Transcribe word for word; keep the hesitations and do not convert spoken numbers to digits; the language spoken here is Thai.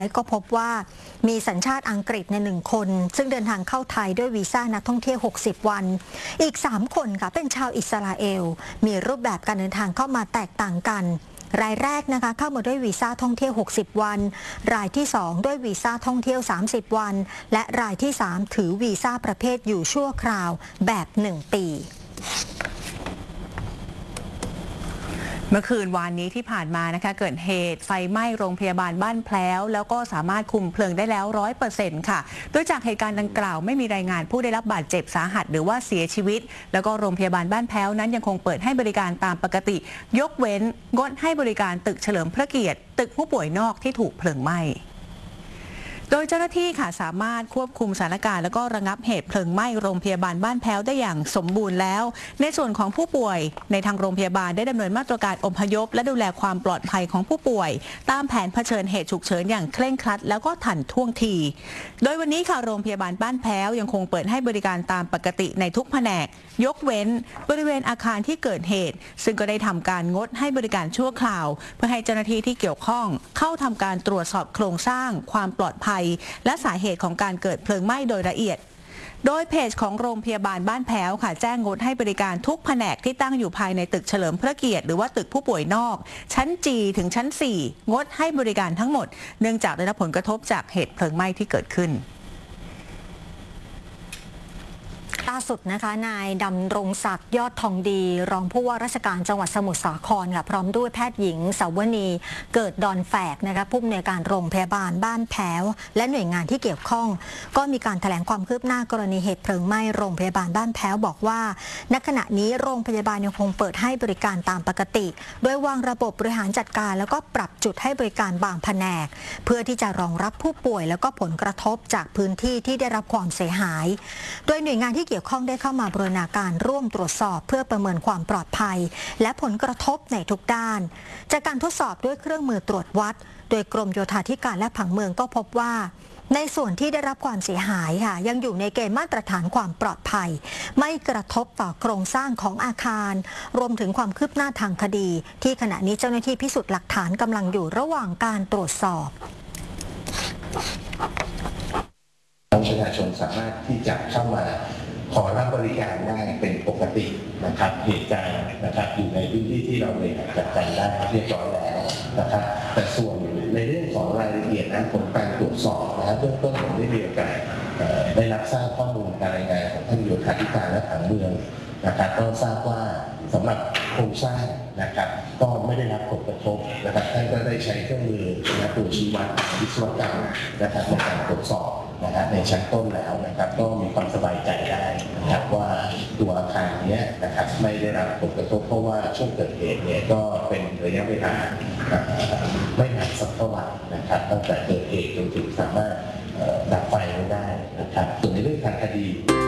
ก็พบว่ามีสัญชาติอังกฤษในหนึ่งคนซึ่งเดินทางเข้าไทยด้วยวีซ่านักท่องเที่ยวหกสิบวันอีกสามคนค่ะเป็นชาวอิสราเอลมีรูปแบบการเดินทางเข้ามาแตกต่างกันรายแรกนะคะเข้ามาด้วยวีซ่าท่องเที่ยวหกสิบวันรายที่สองด้วยวีซ่าท่องเที่ยวสามสิบวันและรายที่สามถือวีซ่าประเภทอยู่ชั่วคราวแบบหนึ่งปีเมื่อคืนวานนี้ที่ผ่านมานะคะเกิดเหตุไฟไหม้โรงพยาบาลบ้านแพ้วแล้วก็สามารถคุมเพลิงได้แล้ว ร้อยเปอร์เซ็นต์ ค่ะโดยจากเหตุการณ์ดังกล่าวไม่มีรายงานผู้ได้รับบาดเจ็บสาหัสหรือว่าเสียชีวิตแล้วก็โรงพยาบาลบ้านแพ้วนั้นยังคงเปิดให้บริการตามปกติยกเว้นงดให้บริการตึกเฉลิมพระเกียรติตึกผู้ป่วยนอกที่ถูกเพลิงไหม้โดยเจ้าหน้าที่ค่ะสามารถควบคุมสถานการณ์และก็ระงับเหตุเพลิงไหม้โรงพยาบาลบ้านแพ้วได้อย่างสมบูรณ์แล้วในส่วนของผู้ป่วยในทางโรงพยาบาลได้ดำเนินมาตรการอพยพและดูแลความปลอดภัยของผู้ป่วยตามแผนเผชิญเหตุฉุกเฉินอย่างเคร่งครัดแล้วก็ทันท่วงทีโดยวันนี้ค่ะโรงพยาบาลบ้านแพ้วยังคงเปิดให้บริการตามปกติในทุกแผนกยกเว้นบริเวณอาคารที่เกิดเหตุซึ่งก็ได้ทำการงดให้บริการชั่วคราวเพื่อให้เจ้าหน้าที่ที่เกี่ยวข้องเข้าทำการตรวจสอบโครงสร้างความปลอดภัยและสาเหตุของการเกิดเพลิงไหม้โดยละเอียดโดยเพจของโรงพยาบาลบ้านแพ้วค่ะแจ้งงดให้บริการทุกแผนกที่ตั้งอยู่ภายในตึกเฉลิมพระเกียรติหรือว่าตึกผู้ป่วยนอกชั้น จี ถึงชั้น สี่งดให้บริการทั้งหมดเนื่องจากได้รับผลกระทบจากเหตุเพลิงไหม้ที่เกิดขึ้นล่าสุดนะคะนายดำรงศักดิ์ยอดทองดีรองผู้ว่าราชการจังหวัดสมุทรสาครค่ะพร้อมด้วยแพทย์หญิงสาวนีเกิดดอนแฝกนะคะผู้อำนวยการโรงพยาบาลบ้านแพ้วและหน่วยงานที่เกี่ยวข้องก็มีการแถลงความคืบหน้ากรณีเหตุเพลิงไหม้โรงพยาบาลบ้านแพ้วบอกว่าณขณะนี้โรงพยาบาลยังคงเปิดให้บริการตามปกติโดยวางระบบบริหารจัดการแล้วก็ปรับจุดให้บริการบางแผนกเพื่อที่จะรองรับผู้ป่วยแล้วก็ผลกระทบจากพื้นที่ที่ได้รับความเสียหายโดยหน่วยงานที่เกี่ยวข้องได้เข้ามาบูรณาการร่วมตรวจสอบเพื่อประเมินความปลอดภัยและผลกระทบในทุกด้านจากการทดสอบด้วยเครื่องมือตรวจวัดโดยกรมโยธาธิการและผังเมืองก็พบว่าในส่วนที่ได้รับความเสียหายค่ะยังอยู่ในเกณฑ์มาตรฐานความปลอดภัยไม่กระทบต่อโครงสร้างของอาคารรวมถึงความคืบหน้าทางคดีที่ขณะนี้เจ้าหน้าที่พิสูจน์หลักฐานกำลังอยู่ระหว่างการตรวจสอบประชาชนสามารถที่จะเข้ามาขอรับบริการได้เป็นปกตินะครับเหตุการณ์นะครับอยู่ในพื้นที่ที่เราบริหารจัดการได้เรียบร้อยแล้วนะครับแต่ส่วนในเรื่องของรายละเอียดนะผลการตรวจสอบนะครับเบื้องต้นผมได้มีโอกาสได้รับทราบข้อมูลการรายงานของท่านโยธาธิการและผังเมืองนะครับก็ทราบว่าสำหรับโครงสร้างนะครับก็ไม่ได้รับผลกระทบนะครับท่านก็ได้ใช้เครื่องมือนะตัวชี้วัดวิศวกรรมนะครับในการตรวจสอบนะครับในชั้นต้นแล้วนะครับก็มีความสบายใจได้นะครับว่าตัวอาคารนี้นะครับไม่ได้รับผลกระทบเพราะว่าช่วงเกิดเหตุเนี่ยก็เป็นระยะเวลาไม่นานสักเท่าไหร่นะครับตั้งแต่เกิดเหตุจนถึงสามารถดับไฟไว้ได้นะครับส่วนในเรื่องทางคดี